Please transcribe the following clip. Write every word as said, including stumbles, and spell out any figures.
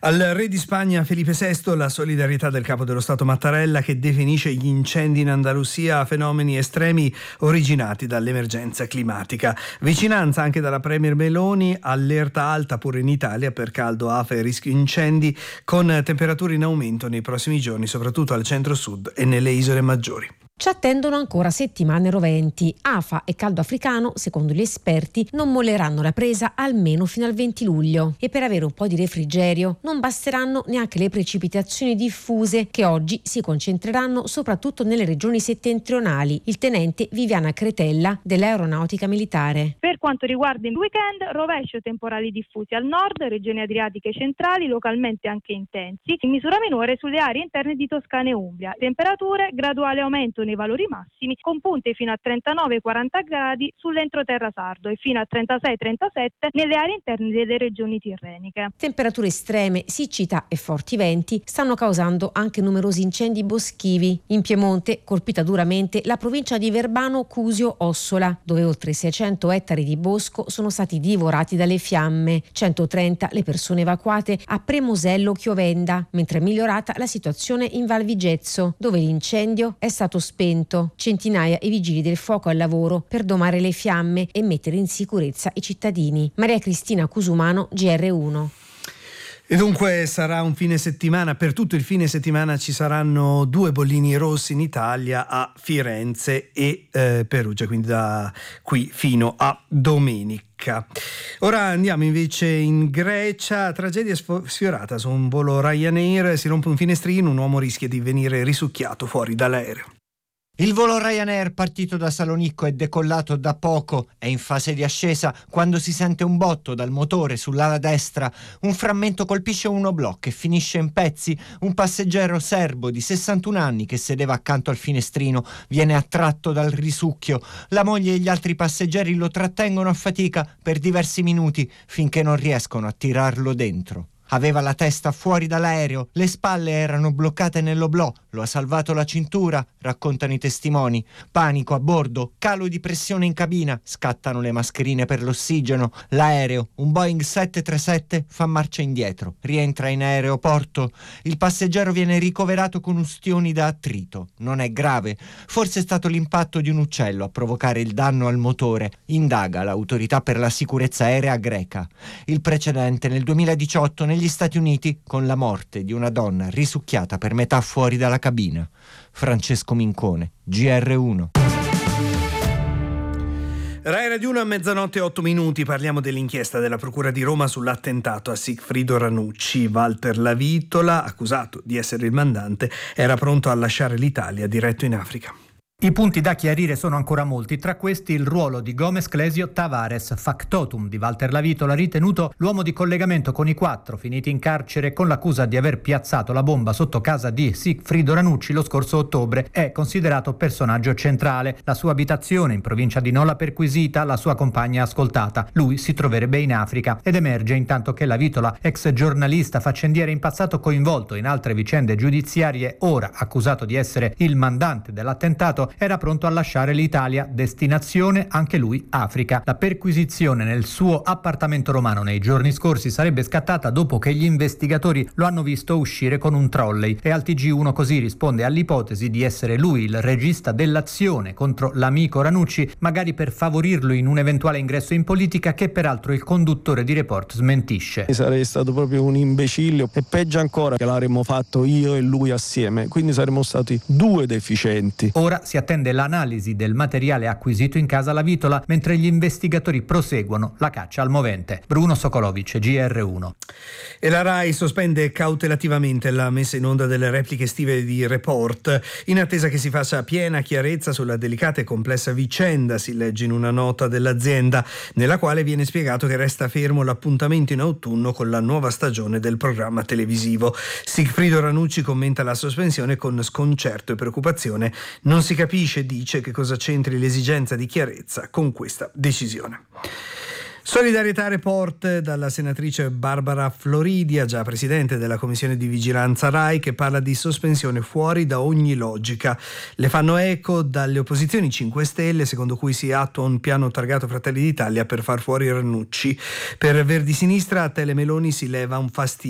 Al re di Spagna Felipe sesto la solidarietà del capo dello Stato Mattarella, che definisce gli incendi in Andalusia fenomeni estremi originati dall'emergenza climatica. Vicinanza anche dalla premier Meloni, allerta alta pure in Italia per caldo, afa e rischio incendi, con temperature in aumento nei prossimi giorni, soprattutto al centro-sud e nelle isole maggiori. Ci attendono ancora settimane roventi. Afa e caldo africano, secondo gli esperti, non molleranno la presa almeno fino al venti luglio. E per avere un po' di refrigerio non basteranno neanche le precipitazioni diffuse, che oggi si concentreranno soprattutto nelle regioni settentrionali. Il tenente Viviana Cretella dell'Aeronautica Militare. Per quanto riguarda il weekend, rovescio temporali diffusi al nord, regioni adriatiche centrali, localmente anche intensi, in misura minore sulle aree interne di Toscana e Umbria. Temperature, graduale aumento nei valori massimi, con punte fino a trentanove quaranta gradi sull'entroterra sardo e fino a trentasei trentasette nelle aree interne delle regioni tirreniche. Temperature estreme, siccità e forti venti stanno causando anche numerosi incendi boschivi. In Piemonte, colpita duramente la provincia di Verbano Cusio Ossola, dove oltre seicento ettari di bosco sono stati divorati dalle fiamme, centotrenta le persone evacuate a Premosello Chiovenda, mentre è migliorata la situazione in Val Vigezzo, dove l'incendio è stato spento. Centinaia i vigili del fuoco al lavoro per domare le fiamme e mettere in sicurezza i cittadini. Maria Cristina Cusumano, G R uno. E dunque sarà un fine settimana, per tutto il fine settimana ci saranno due bollini rossi in Italia, a Firenze e eh, Perugia, quindi da qui fino a domenica. Ora andiamo invece in Grecia. Tragedia sfiorata su un volo Ryanair, si rompe un finestrino, un uomo rischia di venire risucchiato fuori dall'aereo. Il volo Ryanair, partito da Salonicco e decollato da poco, è in fase di ascesa quando si sente un botto dal motore sull'ala destra. Un frammento colpisce un oblò e finisce in pezzi. Un passeggero serbo di sessantuno anni che sedeva accanto al finestrino viene attratto dal risucchio. La moglie e gli altri passeggeri lo trattengono a fatica per diversi minuti finché non riescono a tirarlo dentro. Aveva la testa fuori dall'aereo, le spalle erano bloccate nell'oblò, lo ha salvato la cintura, raccontano i testimoni. Panico a bordo, calo di pressione in cabina, scattano le mascherine per l'ossigeno. L'aereo, un Boeing sette trentasette, fa marcia indietro, rientra in aeroporto. Il passeggero viene ricoverato con ustioni da attrito. Non è grave, forse è stato l'impatto di un uccello a provocare il danno al motore. Indaga l'autorità per la sicurezza aerea greca. Il precedente nel duemiladiciotto negli Stati Uniti con la morte di una donna risucchiata per metà fuori dalla cabina. Francesco Mincone, G R uno. Rai Radio uno a mezzanotte e otto minuti. Parliamo dell'inchiesta della Procura di Roma sull'attentato a Sigfrido Ranucci. Walter Lavitola, accusato di essere il mandante, era pronto a lasciare l'Italia diretto in Africa. I punti da chiarire sono ancora molti, tra questi il ruolo di Gomez Clesio Tavares, factotum di Walter Lavitola, ritenuto l'uomo di collegamento con i quattro finiti in carcere con l'accusa di aver piazzato la bomba sotto casa di Sigfrido Ranucci lo scorso ottobre. È considerato personaggio centrale. La sua abitazione in provincia di Nola perquisita, la sua compagna ascoltata. Lui si troverebbe in Africa ed emerge intanto che Lavitola, ex giornalista faccendiere in passato coinvolto in altre vicende giudiziarie, ora accusato di essere il mandante dell'attentato, era pronto a lasciare l'Italia, destinazione anche lui Africa. La perquisizione nel suo appartamento romano nei giorni scorsi sarebbe scattata dopo che gli investigatori lo hanno visto uscire con un trolley e al T G uno così risponde all'ipotesi di essere lui il regista dell'azione contro l'amico Ranucci, magari per favorirlo in un eventuale ingresso in politica, che peraltro il conduttore di Report smentisce. Sarei stato proprio un imbecille e peggio ancora che l'avremmo fatto io e lui assieme, quindi saremmo stati due deficienti. Ora si attende l'analisi del materiale acquisito in casa Lavitola mentre gli investigatori proseguono la caccia al movente. Bruno Sokolovic, G R uno. E la Rai sospende cautelativamente la messa in onda delle repliche estive di Report in attesa che si faccia piena chiarezza sulla delicata e complessa vicenda, si legge in una nota dell'azienda, nella quale viene spiegato che resta fermo l'appuntamento in autunno con la nuova stagione del programma televisivo. Sigfrido Ranucci commenta la sospensione con sconcerto e preoccupazione. Non si capisce, dice, che cosa c'entri l'esigenza di chiarezza con questa decisione. Solidarietà Report dalla senatrice Barbara Floridia, già presidente della commissione di vigilanza Rai, che parla di sospensione fuori da ogni logica. Le fanno eco dalle opposizioni cinque Stelle, secondo cui si attua un piano targato Fratelli d'Italia per far fuori Ranucci. Per Verdi Sinistra a Tele Meloni si leva un fastidio